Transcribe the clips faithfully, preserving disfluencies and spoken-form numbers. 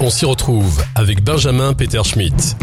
On s'y retrouve avec Benjamin Peterschmidt.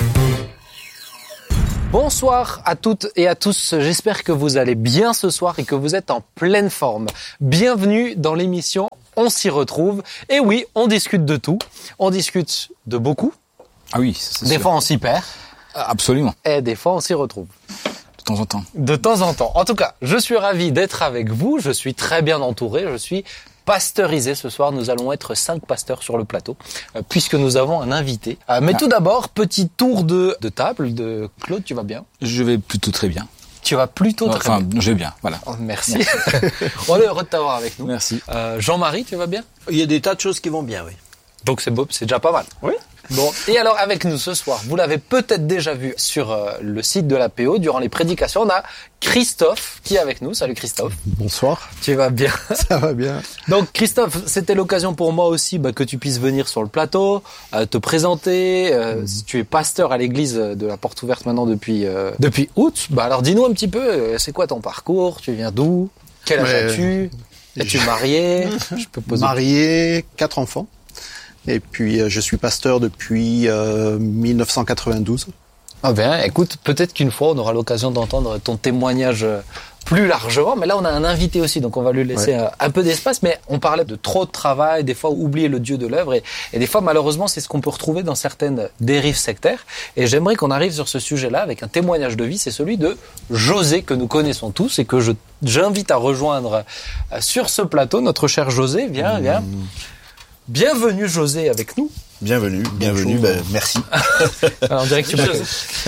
Bonsoir à toutes et à tous, j'espère que vous allez bien ce soir et que vous êtes en pleine forme. Bienvenue dans l'émission On s'y retrouve. Et oui, on discute de tout, on discute de beaucoup. Ah oui, c'est Des sûr. fois on s'y perd. Absolument. Et des fois on s'y retrouve. De temps en temps. De temps en temps. En tout cas, je suis ravi d'être avec vous, je suis très bien entouré, je suis pasteurisé ce soir. Nous allons être cinq pasteurs sur le plateau, euh, puisque nous avons un invité. Euh, mais ah. tout d'abord, petit tour de, de table de Claude, tu vas bien ? Je vais plutôt très bien. Tu vas plutôt très enfin, bien. Je vais bien, voilà. Oh, merci. merci. On est heureux de t'avoir avec nous. Merci. Euh, Jean-Marie, tu vas bien ? Il y a des tas de choses qui vont bien, oui. Donc c'est beau, c'est déjà pas mal. Oui. Bon, et alors avec nous ce soir, vous l'avez peut-être déjà vu sur euh, le site de l'A P O, durant les prédications, on a Christophe qui est avec nous. Salut Christophe. Bonsoir. Tu vas bien ? Ça va bien. Donc Christophe, c'était l'occasion pour moi aussi bah, que tu puisses venir sur le plateau, euh, te présenter. Euh, mmh. Tu es pasteur à l'église de la Porte Ouverte maintenant depuis euh, depuis août. Bah alors dis-nous un petit peu, euh, c'est quoi ton parcours ? Tu viens d'où ? Quel âge ouais. as-tu ? Es-tu marié ? Je peux poser. Marié, quatre enfants. Et puis, euh, je suis pasteur depuis euh, mille neuf cent quatre-vingt-douze. Ah bien, écoute, peut-être qu'une fois, on aura l'occasion d'entendre ton témoignage plus largement. Mais là, on a un invité aussi, donc on va lui laisser ouais. un peu d'espace. Mais on parlait de trop de travail, des fois oublier le Dieu de l'œuvre. Et, et des fois, malheureusement, c'est ce qu'on peut retrouver dans certaines dérives sectaires. Et j'aimerais qu'on arrive sur ce sujet-là avec un témoignage de vie. C'est celui de José, que nous connaissons tous et que je, j'invite à rejoindre sur ce plateau. Notre cher José, viens, mmh. viens. Bienvenue José avec nous. Bienvenue, bienvenue, ben, merci. Alors, on dirait que tu peux.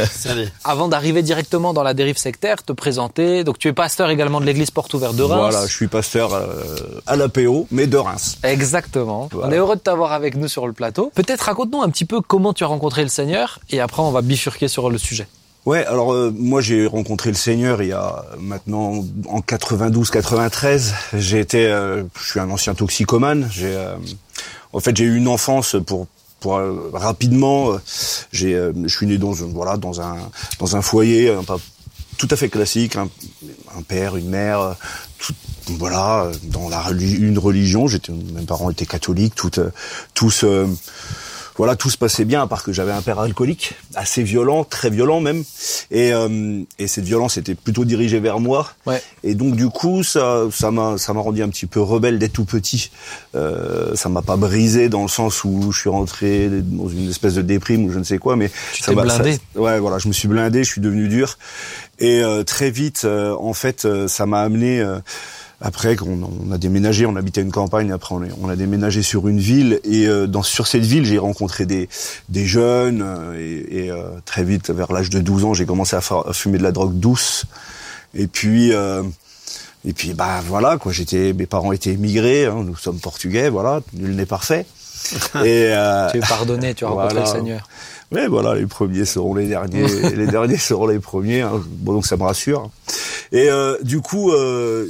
Avant d'arriver directement dans la dérive sectaire, te présenter. Donc tu es pasteur également de l'église Porte Ouverte de Reims. Voilà, je suis pasteur euh, à l'A P O, mais de Reims. Exactement. Voilà. On est heureux de t'avoir avec nous sur le plateau. Peut-être raconte-nous un petit peu comment tu as rencontré le Seigneur et après on va bifurquer sur le sujet. Ouais, alors euh, moi j'ai rencontré le Seigneur il y a maintenant en quatre-vingt-douze quatre-vingt-treize. J'ai été, euh, je suis un ancien toxicomane. J'ai, euh, en fait, j'ai eu une enfance pour pour euh, rapidement. Euh, j'ai, euh, je suis né dans voilà dans un dans un foyer un, pas tout à fait classique, un, un père, une mère, tout, voilà, dans la une religion. J'étais, mes parents étaient catholiques, toutes tous. Euh, Voilà, tout se passait bien, à part que j'avais un père alcoolique, assez violent, très violent même, et euh, et cette violence était plutôt dirigée vers moi. Ouais. Et donc du coup, ça ça m'a ça m'a rendu un petit peu rebelle dès tout petit. Euh, ça m'a pas brisé dans le sens où je suis rentré dans une espèce de déprime ou je ne sais quoi, mais tu ça t'es m'a blindé. Ça, ouais, voilà, je me suis blindé, je suis devenu dur, et euh, très vite, euh, en fait, euh, ça m'a amené. Euh, Après, on, on a déménagé, on habitait une campagne. Après, on, est, on a déménagé sur une ville, et euh, dans sur cette ville, j'ai rencontré des des jeunes, euh, et, et euh, très vite, vers l'âge de douze ans, j'ai commencé à, faire, à fumer de la drogue douce. Et puis, euh, et puis, bah voilà, quoi. J'étais, mes parents étaient émigrés, hein, nous sommes portugais, voilà, nul n'est parfait. Et euh, tu es pardonné, tu as rencontré voilà. le Seigneur. Mais voilà, les premiers seront les derniers, les derniers seront les premiers. Hein. Bon, donc ça me rassure. Et euh, du coup. Euh,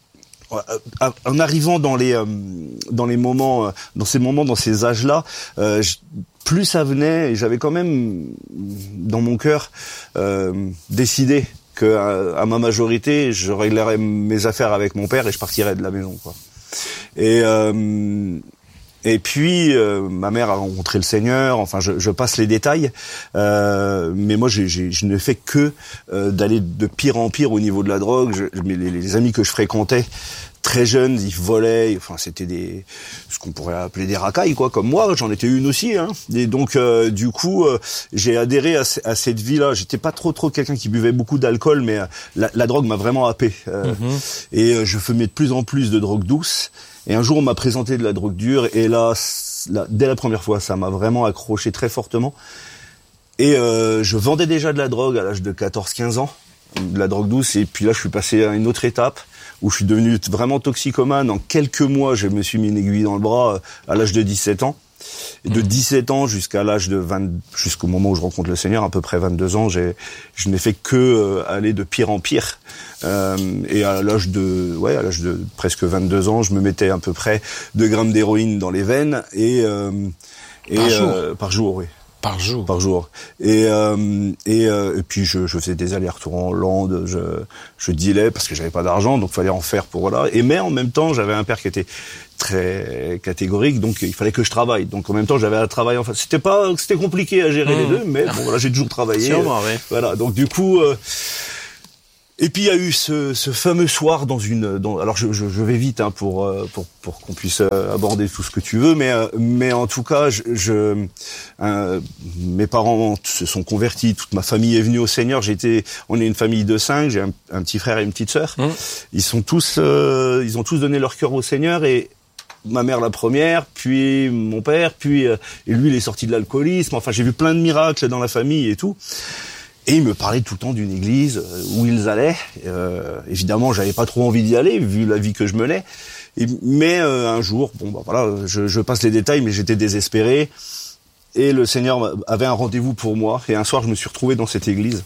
En arrivant dans les dans les moments dans ces moments dans ces âges-là, euh, plus ça venait, et j'avais quand même dans mon cœur euh, décidé que à, à ma majorité, je réglerais mes affaires avec mon père et je partirais de la maison, quoi. Et euh, Et puis euh, ma mère a rencontré le Seigneur. Enfin, je, je passe les détails, euh, mais moi, j'ai, j'ai, je ne fais que euh, d'aller de pire en pire au niveau de la drogue. Je, les, les amis que je fréquentais très jeunes, ils volaient. Enfin, c'était des ce qu'on pourrait appeler des racailles, quoi. Comme moi, j'en étais une aussi. Hein. Et donc, euh, du coup, euh, j'ai adhéré à, à cette vie-là. J'étais pas trop trop quelqu'un qui buvait beaucoup d'alcool, mais euh, la, la drogue m'a vraiment happé. Euh, mm-hmm. Et euh, je fumais de plus en plus de drogue douce. Et un jour, on m'a présenté de la drogue dure, et là, là dès la première fois, ça m'a vraiment accroché très fortement. Et euh, je vendais déjà de la drogue à l'âge de quatorze quinze ans, de la drogue douce, et puis là, je suis passé à une autre étape, où je suis devenu vraiment toxicomane. En quelques mois, je me suis mis une aiguille dans le bras à l'âge de dix-sept ans. Et de dix-sept ans jusqu'à l'âge de vingt, jusqu'au moment où je rencontre le Seigneur, à peu près vingt-deux ans, j'ai, je n'ai fait que euh, aller de pire en pire. Euh, et à l'âge de, ouais, à l'âge de presque vingt-deux ans, je me mettais à peu près deux grammes d'héroïne dans les veines et, euh, et par jour, euh, par jour, oui. Par jour. Par jour. Et euh, et, euh, et puis je, je faisais des allers-retours en Hollande, je je dealais parce que j'avais pas d'argent, donc fallait en faire pour voilà. Et mais en même temps, j'avais un père qui était très catégorique, donc il fallait que je travaille. Donc en même temps, j'avais un travail en face. C'était pas c'était compliqué à gérer mmh. les deux, mais bon voilà, j'ai toujours travaillé. Sûrement, oui. Voilà. Donc du coup euh, et puis il y a eu ce, ce fameux soir dans une. Dans, alors je, je, je vais vite hein, pour pour pour qu'on puisse aborder tout ce que tu veux, mais mais en tout cas, je, je euh, mes parents se sont convertis, toute ma famille est venue au Seigneur. J'étais, on est une famille de cinq, j'ai un, un petit frère et une petite sœur. Mmh. Ils sont tous, euh, ils ont tous donné leur cœur au Seigneur et. Ma mère la première, puis mon père, puis euh, et lui il est sorti de l'alcoolisme. Enfin j'ai vu plein de miracles dans la famille et tout. Et ils me parlaient tout le temps d'une église où ils allaient. Euh, évidemment, j'avais pas trop envie d'y aller vu la vie que je menais. Et, mais euh, un jour, bon bah voilà, je, je passe les détails, mais j'étais désespéré. Et le Seigneur avait un rendez-vous pour moi. Et un soir, je me suis retrouvé dans cette église.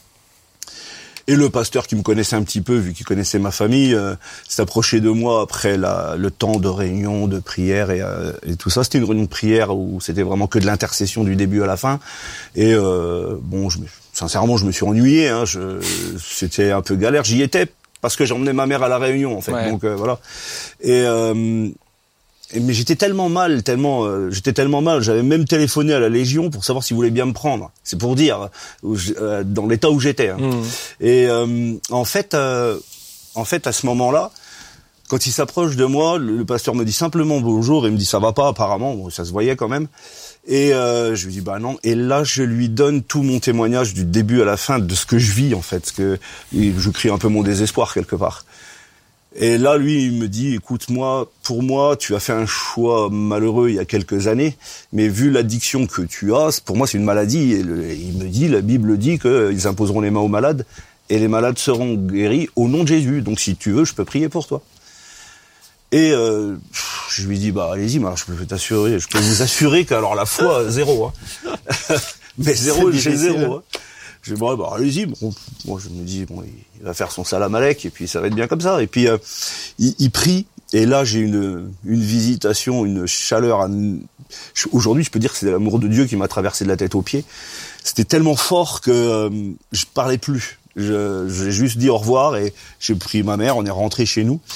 Et le pasteur qui me connaissait un petit peu, vu qu'il connaissait ma famille, euh, s'est approché de moi après la, le temps de réunion, de prière et, euh, et tout ça. C'était une réunion de prière où c'était vraiment que de l'intercession du début à la fin. Et euh, bon, je, sincèrement, je me suis ennuyé. Hein, je, c'était un peu galère. J'y étais parce que j'emmenais ma mère à la réunion, en fait. Ouais. Donc euh, voilà. Et euh, mais j'étais tellement mal, tellement, euh, j'étais tellement mal. J'avais même téléphoné à la Légion pour savoir s'ils voulaient bien me prendre. C'est pour dire euh, dans l'état où j'étais. Hein. Mmh. Et euh, en fait, euh, en fait, à ce moment-là, quand il s'approche de moi, le, le pasteur me dit simplement bonjour et me dit ça va pas apparemment. Bon, ça se voyait quand même. Et euh, je lui dis bah non. Et là, je lui donne tout mon témoignage du début à la fin de ce que je vis en fait, parce que je crie un peu mon désespoir quelque part. Et là, lui, il me dit, écoute, moi, pour moi, tu as fait un choix malheureux il y a quelques années, mais vu l'addiction que tu as, pour moi, c'est une maladie. Et le, il me dit, la Bible dit qu'ils imposeront les mains aux malades et les malades seront guéris au nom de Jésus. Donc, si tu veux, je peux prier pour toi. Et euh, je lui dis, bah, allez-y, mais alors, je peux t'assurer, je peux vous assurer qu'alors la foi, zéro. Hein. Mais zéro, j'ai zéro. Hein. Je dis, bon, bah, allez-y. Bon, moi, je me dis, bon, il va faire son salam alek, et puis ça va être bien comme ça. Et puis, euh, il, il prie, et là, j'ai une, une visitation, une chaleur. À, aujourd'hui, je peux dire que c'est l'amour de Dieu qui m'a traversé de la tête aux pieds. C'était tellement fort que euh, je parlais plus. Je, j'ai juste dit au revoir, et j'ai pris ma mère, on est rentré chez nous.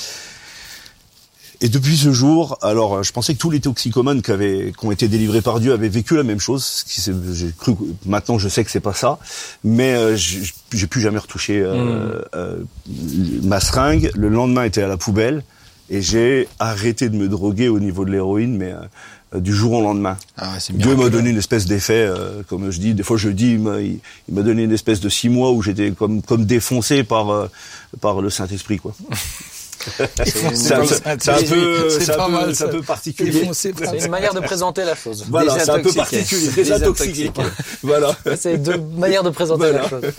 Et depuis ce jour, alors je pensais que tous les toxicomanes qui avaient, qui ont été délivrés par Dieu avaient vécu la même chose. Ce qui s'est, j'ai cru, maintenant je sais que c'est pas ça, mais euh, j'ai, j'ai plus jamais retouché euh, mmh. euh, ma seringue. Le lendemain était à la poubelle et j'ai arrêté de me droguer au niveau de l'héroïne, mais euh, du jour au lendemain. Ah ouais, c'est Dieu m'a donné une espèce d'effet, euh, comme je dis. Des fois je dis, il m'a, il, il m'a donné une espèce de six mois où j'étais comme comme défoncé par euh, par le Saint-Esprit, quoi. C'est un, c'est un peu, c'est un peu, c'est un peu particulier. C'est une manière de présenter la chose. Voilà, c'est un peu particulier. Très intoxiqué. Voilà. C'est deux manières de présenter voilà. la chose.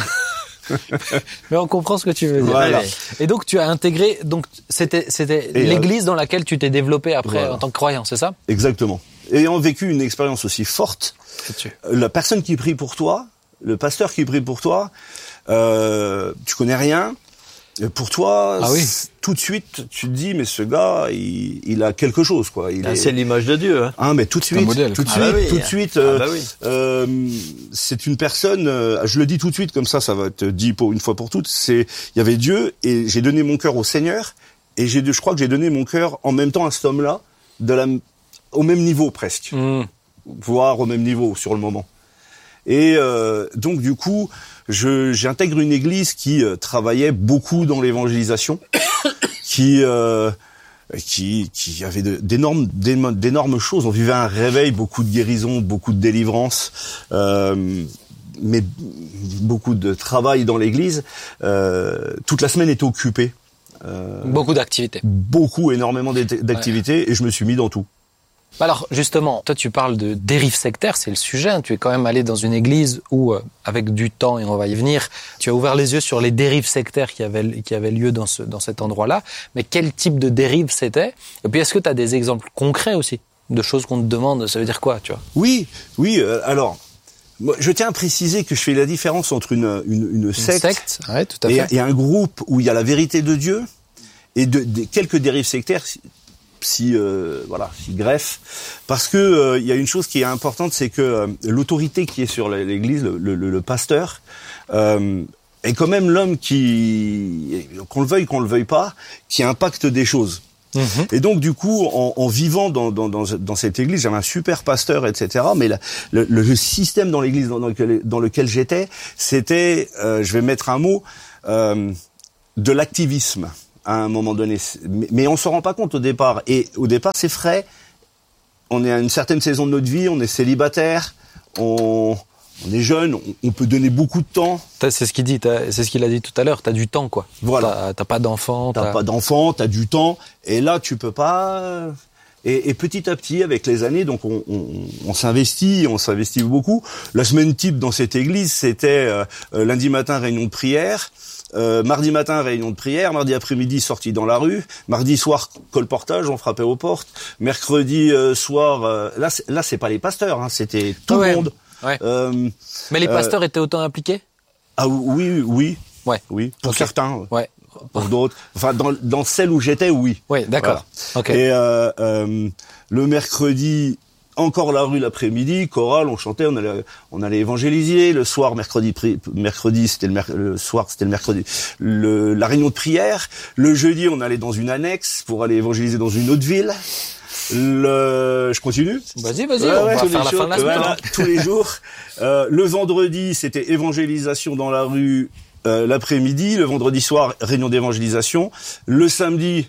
Mais on comprend ce que tu veux dire. Voilà. Et donc tu as intégré, donc c'était, c'était Et l'église euh, dans laquelle tu t'es développé après voilà. en tant que croyant, c'est ça? Exactement. Ayant vécu une expérience aussi forte, la personne qui prie pour toi, le pasteur qui prie pour toi, euh, tu connais rien. Pour toi, ah oui. tout de suite, tu te dis, mais ce gars, il, il a quelque chose, quoi. Il ah, est... C'est l'image de Dieu. Hein. Ah, mais tout de suite, tout de suite, ah bah oui. tout de suite. Euh, ah bah oui. euh, c'est une personne. Euh, je le dis tout de suite, comme ça, ça va être dit pour une fois pour toutes. C'est, il y avait Dieu et j'ai donné mon cœur au Seigneur et j'ai, je crois que j'ai donné mon cœur en même temps à cet homme-là, de la, au même niveau presque, mmh. voire au même niveau sur le moment. Et euh, donc du coup. Je, j'intègre une église qui euh, travaillait beaucoup dans l'évangélisation, qui, euh, qui, qui avait de, d'énormes, d'énormes choses. On vivait un réveil, beaucoup de guérison, beaucoup de délivrance, euh, mais beaucoup de travail dans l'église. Euh, toute la semaine était occupée. Euh, beaucoup d'activités. Beaucoup, énormément d'activités, ouais. Et je me suis mis dans tout. Alors justement, toi tu parles de dérive sectaire, c'est le sujet. Hein. Tu es quand même allé dans une église où, euh, avec du temps, et on va y venir, tu as ouvert les yeux sur les dérives sectaires qui avaient, qui avaient lieu dans, ce, dans cet endroit-là. Mais quel type de dérive c'était? Et puis est-ce que tu as des exemples concrets aussi de choses qu'on te demande? Ça veut dire quoi, tu vois? Oui, oui. Euh, alors, moi, je tiens à préciser que je fais la différence entre une, une, une secte, une secte ouais, tout à fait. Et, et un groupe où il y a la vérité de Dieu et de, de quelques dérives sectaires. s'y euh, voilà, s'y greffe, parce que euh, il y a une chose qui est importante, c'est que euh, l'autorité qui est sur l'église, le, le, le pasteur, euh, est quand même l'homme qui, qu'on le veuille, qu'on le veuille pas, qui impacte des choses. Mmh. Et donc du coup, en, en vivant dans, dans, dans, dans cette église, j'avais un super pasteur, et cetera. Mais la, le, le système dans l'église dans, dans lequel, dans lequel j'étais, c'était, euh, je vais mettre un mot, euh, de l'activisme à un moment donné. Mais, mais on s'en rend pas compte au départ. Et au départ, c'est frais. On est à une certaine saison de notre vie, on est célibataire, on... On est jeune, on peut donner beaucoup de temps. C'est ce qu'il dit, c'est ce qu'il a dit tout à l'heure. T'as du temps, quoi. Voilà. T'as, t'as pas d'enfant. T'as, t'as pas d'enfant, t'as du temps. Et là, tu peux pas. Et, et petit à petit, avec les années, donc on, on, on s'investit, on s'investit beaucoup. La semaine type dans cette église, c'était euh, lundi matin réunion de prière. Euh, mardi matin, réunion de prière. Mardi après-midi, sortie dans la rue. Mardi soir, colportage, on frappait aux portes. Mercredi euh, soir, euh, là, c'est, là, c'est pas les pasteurs, hein, c'était tout ouais. le monde. Ouais. Euh, Mais les pasteurs euh, étaient autant impliqués ? Ah oui, oui, ouais. oui. Pour okay. certains, ouais. Pour d'autres. Enfin, dans, dans celle où j'étais, oui. Oui, d'accord. Voilà. Okay. Et euh, euh, le mercredi, encore la rue l'après-midi, chorale, on chantait, on allait, on allait évangéliser. Le soir, mercredi, pri- mercredi, c'était le, mer- le soir, c'était le mercredi, le, la réunion de prière. Le jeudi, on allait dans une annexe pour aller évangéliser dans une autre ville. Le, je continue. Vas-y, vas-y, ouais, on ouais, va faire la jours, fin de la semaine. Voilà, tous les jours. Euh, le vendredi, c'était évangélisation dans la rue euh, l'après-midi. Le vendredi soir, réunion d'évangélisation. Le samedi,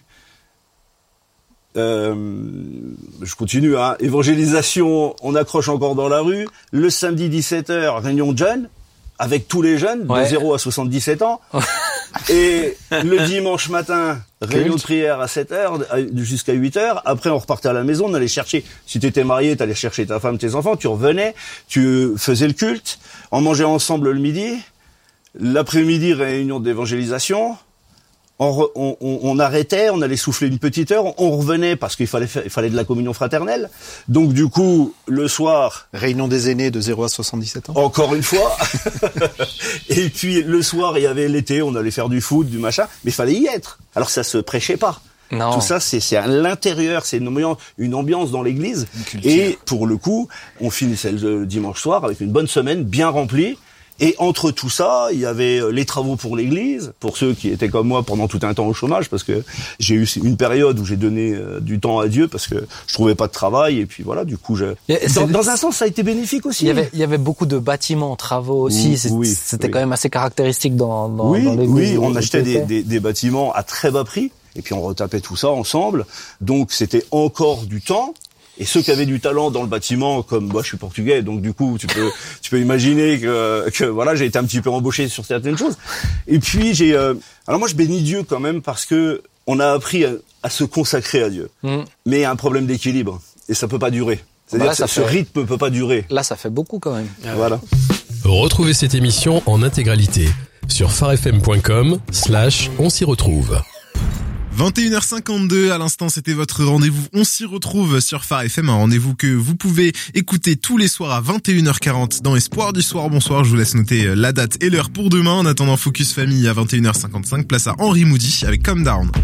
euh, je continue, hein, évangélisation, on accroche encore dans la rue. Le samedi, dix-sept heures, réunion de jeunes, avec tous les jeunes, ouais. de zéro à soixante-dix-sept ans. Et le dimanche matin, réunion Culte. de prière à sept heures jusqu'à huit heures. Après, on repartait à la maison, on allait chercher, si tu étais marié, tu allais chercher ta femme, tes enfants, tu revenais, tu faisais le culte, on mangeait ensemble le midi. L'après-midi, réunion d'évangélisation. On, re, on, on, on arrêtait, on allait souffler une petite heure, on revenait parce qu'il fallait faire, il fallait de la communion fraternelle. Donc du coup, le soir, réunion des aînés de zéro à soixante-dix-sept ans. Encore une fois. Et puis le soir, il y avait l'été, on allait faire du foot, du machin, mais il fallait y être. Alors ça se prêchait pas. Non. Tout ça, c'est, c'est à l'intérieur, c'est une ambiance, une ambiance dans l'église. Et pour le coup, on finissait le dimanche soir avec une bonne semaine bien remplie. Et entre tout ça, il y avait les travaux pour l'église, pour ceux qui étaient comme moi pendant tout un temps au chômage, parce que j'ai eu une période où j'ai donné euh, du temps à Dieu parce que je trouvais pas de travail, et puis voilà, du coup, je... dans, dans un sens, ça a été bénéfique aussi. Il y avait, il y avait beaucoup de bâtiments en travaux aussi. Oui, oui, c'était oui. quand même assez caractéristique dans, dans, oui, dans l'église. Oui, on achetait des, des, des bâtiments à très bas prix, et puis on retapait tout ça ensemble. Donc c'était encore du temps. Et ceux qui avaient du talent dans le bâtiment, comme moi, je suis portugais, donc du coup, tu peux, tu peux imaginer que, que voilà, j'ai été un petit peu embauché sur certaines choses. Et puis j'ai, euh, alors moi, je bénis Dieu quand même parce que on a appris à, à se consacrer à Dieu. Mmh. Mais il y a un problème d'équilibre et ça peut pas durer. C'est-à-dire bah là, que ce fait... rythme peut pas durer. Là, ça fait beaucoup quand même. Ah, voilà. Retrouvez cette émission en intégralité sur farfm point com slash on s'y retrouve. vingt et une heures cinquante-deux, à l'instant, c'était votre rendez-vous. On s'y retrouve sur Phare F M, un rendez-vous que vous pouvez écouter tous les soirs à vingt et une heures quarante dans Espoir du soir. Bonsoir, je vous laisse noter la date et l'heure pour demain. En attendant, Focus Famille à vingt et une heures cinquante-cinq, place à Henri Moody avec Calm Down.